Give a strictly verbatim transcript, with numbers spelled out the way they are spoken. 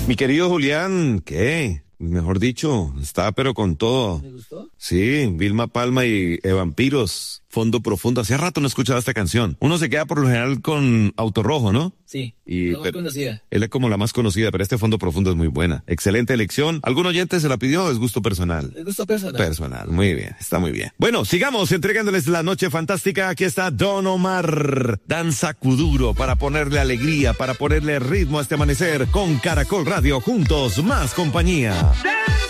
Mi querido Julián, ¿qué? Mejor dicho, está pero con todo. ¿Me gustó? Sí, Vilma Palma y eh, Vampiros, Fondo Profundo. Hacía rato no escuchaba esta canción. Uno se queda por lo general con Auto Rojo, ¿no? Sí, Y, la más pero, conocida. Él es como la más conocida, pero este Fondo Profundo es muy buena. Excelente elección. ¿Algún oyente se la pidió o es gusto personal? ¿Es gusto personal? Personal, muy bien, está muy bien. Bueno, sigamos entregándoles la noche fantástica. Aquí está Don Omar. Danza Kuduro para ponerle alegría, para ponerle ritmo a este amanecer con Caracol Radio. Juntos, más compañía.